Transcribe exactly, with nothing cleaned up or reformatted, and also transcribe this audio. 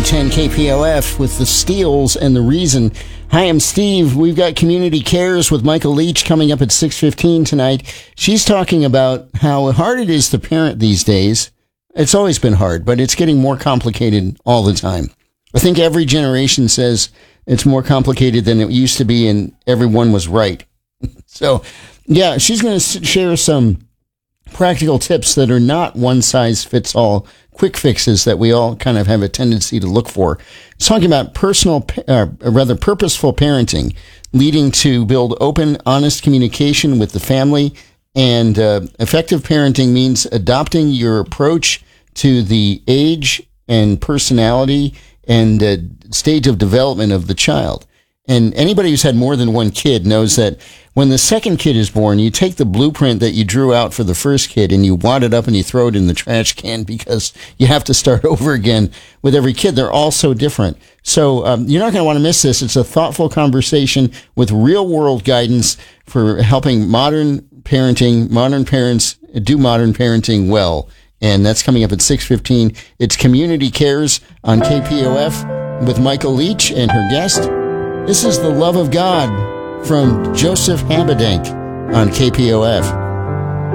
ninety-nine ten K P O F with the Steels and the Reason. Hi, I'm Steve. We've got Community Cares with Michael Leach coming up at six fifteen tonight. She's talking about how hard it is to parent these days. It's always been hard, but it's getting more complicated all the time. I think every generation says it's more complicated than it used to be, and everyone was right. So, yeah, she's going to share some practical tips that are not one-size-fits-all quick fixes that we all kind of have a tendency to look for. It's talking about personal, uh, rather purposeful parenting, leading to build open, honest communication with the family. And uh, effective parenting means adopting your approach to the age and personality and uh, stage of development of the child. And anybody who's had more than one kid knows that when the second kid is born, you take the blueprint that you drew out for the first kid and you wad it up and you throw it in the trash can because you have to start over again with every kid. They're all so different. So um, you're not going to want to miss this. It's a thoughtful conversation with real-world guidance for helping modern parenting, modern parents do modern parenting well. And that's coming up at six fifteen. It's Community Cares on K P O F with Michael Leach and her guest. This is The Love of God from Joseph Habedank on K P O F.